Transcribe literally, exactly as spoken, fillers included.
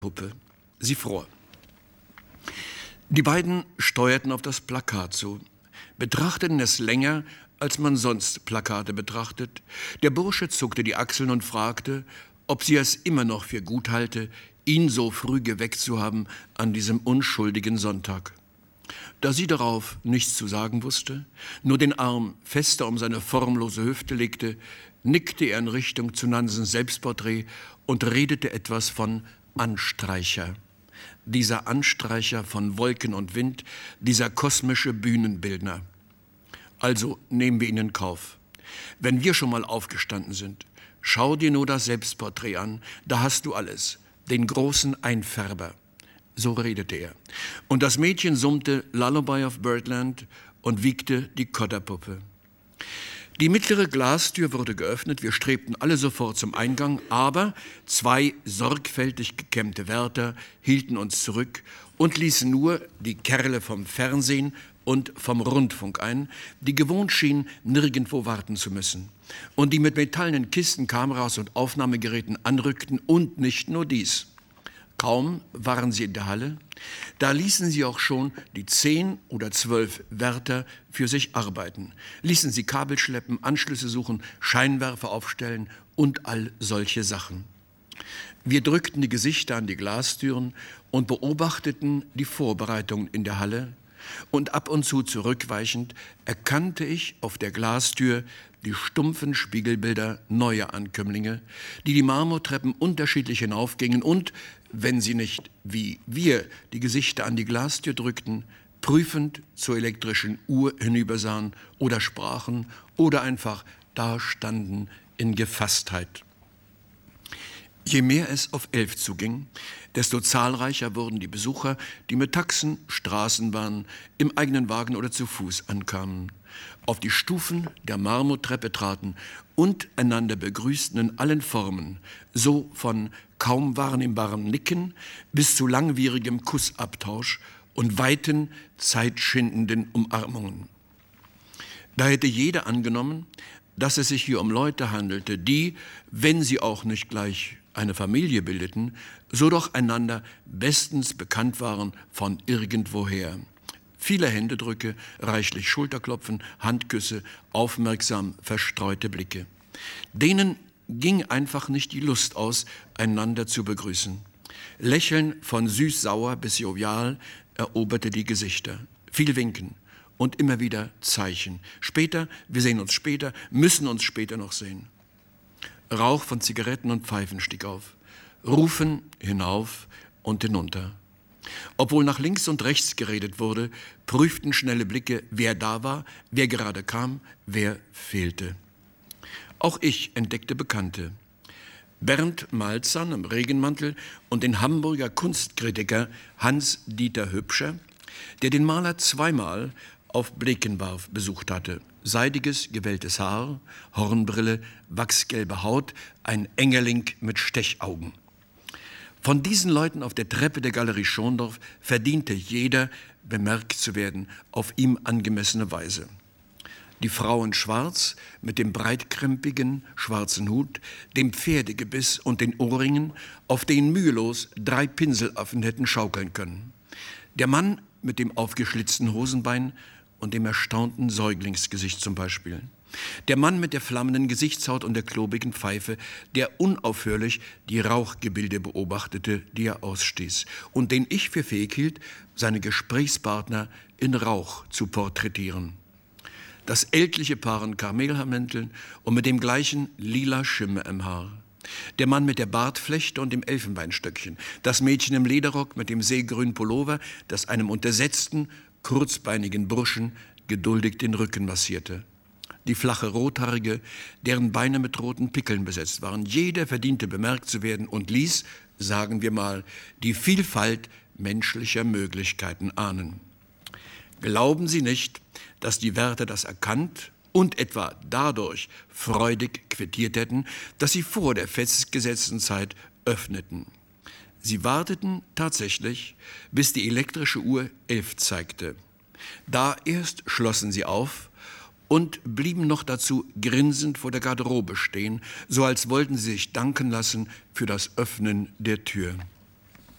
Puppe. Sie fror. Die beiden steuerten auf das Plakat zu, betrachteten es länger, als man sonst Plakate betrachtet. Der Bursche zuckte die Achseln und fragte, ob sie es immer noch für gut halte, ihn so früh geweckt zu haben an diesem unschuldigen Sonntag. Da sie darauf nichts zu sagen wusste, nur den Arm fester um seine formlose Hüfte legte, nickte er in Richtung zu Nansens Selbstporträt und redete etwas von Anstreicher. Dieser Anstreicher von Wolken und Wind, dieser kosmische Bühnenbildner. Also nehmen wir ihn in Kauf. Wenn wir schon mal aufgestanden sind, schau dir nur das Selbstporträt an, da hast du alles, den großen Einfärber. So redete er. Und das Mädchen summte Lullaby of Birdland und wiegte die Kotterpuppe. Die mittlere Glastür wurde geöffnet, wir strebten alle sofort zum Eingang, aber zwei sorgfältig gekämmte Wärter hielten uns zurück und ließen nur die Kerle vom Fernsehen und vom Rundfunk ein, die gewohnt schienen, nirgendwo warten zu müssen und die mit metallenen Kisten, Kameras und Aufnahmegeräten anrückten und nicht nur dies. Kaum waren sie in der Halle, da ließen sie auch schon die zehn oder zwölf Wärter für sich arbeiten, ließen sie Kabel schleppen, Anschlüsse suchen, Scheinwerfer aufstellen und all solche Sachen. Wir drückten die Gesichter an die Glastüren und beobachteten die Vorbereitungen in der Halle, und ab und zu zurückweichend erkannte ich auf der Glastür die stumpfen Spiegelbilder neuer Ankömmlinge, die die Marmortreppen unterschiedlich hinaufgingen und, wenn sie nicht, wie wir, die Gesichter an die Glastür drückten, prüfend zur elektrischen Uhr hinübersahen oder sprachen oder einfach dastanden in Gefasstheit. Je mehr es auf elf zuging, desto zahlreicher wurden die Besucher, die mit Taxen, Straßenbahnen, im eigenen Wagen oder zu Fuß ankamen, auf die Stufen der Marmortreppe traten und einander begrüßten in allen Formen, so von kaum wahrnehmbarem Nicken bis zu langwierigem Kussabtausch und weiten, zeitschindenden Umarmungen. Da hätte jeder angenommen, dass es sich hier um Leute handelte, die, wenn sie auch nicht gleich eine Familie bildeten, so doch einander bestens bekannt waren von irgendwoher. Viele Händedrücke, reichlich Schulterklopfen, Handküsse, aufmerksam verstreute Blicke. Denen ging einfach nicht die Lust aus, einander zu begrüßen. Lächeln von süß-sauer bis jovial eroberte die Gesichter. Viel Winken und immer wieder Zeichen. Später, wir sehen uns später, müssen uns später noch sehen. Rauch von Zigaretten und Pfeifen stieg auf. Rufen hinauf und hinunter. Obwohl nach links und rechts geredet wurde, prüften schnelle Blicke, wer da war, wer gerade kam, wer fehlte. Auch ich entdeckte Bekannte. Bernd Malzahn im Regenmantel und den Hamburger Kunstkritiker Hans-Dieter Hübscher, der den Maler zweimal auf Blekenwarf besucht hatte. Seidiges, gewelltes Haar, Hornbrille, wachsgelbe Haut, ein Engerling mit Stechaugen. Von diesen Leuten auf der Treppe der Galerie Schondorf verdiente jeder, bemerkt zu werden, auf ihm angemessene Weise. Die Frau in Schwarz mit dem breitkrempigen schwarzen Hut, dem Pferdegebiss und den Ohrringen, auf denen mühelos drei Pinselaffen hätten schaukeln können. Der Mann mit dem aufgeschlitzten Hosenbein und dem erstaunten Säuglingsgesicht zum Beispiel. Der Mann mit der flammenden Gesichtshaut und der klobigen Pfeife, der unaufhörlich die Rauchgebilde beobachtete, die er ausstieß und den ich für fähig hielt, seine Gesprächspartner in Rauch zu porträtieren. Das ältliche Paar in Kamelhaarmänteln und mit dem gleichen lila Schimmer im Haar. Der Mann mit der Bartflechte und dem Elfenbeinstöckchen. Das Mädchen im Lederrock mit dem seegrünen Pullover, das einem untersetzten, kurzbeinigen Burschen geduldig den Rücken massierte. Die flache Rothaarige, deren Beine mit roten Pickeln besetzt waren. Jeder verdiente bemerkt zu werden und ließ, sagen wir mal, die Vielfalt menschlicher Möglichkeiten ahnen. Glauben Sie nicht, dass die Wärter das erkannt und etwa dadurch freudig quittiert hätten, dass sie vor der festgesetzten Zeit öffneten. Sie warteten tatsächlich, bis die elektrische Uhr elf zeigte. Da erst schlossen sie auf und blieben noch dazu grinsend vor der Garderobe stehen, so als wollten sie sich danken lassen für das Öffnen der Tür.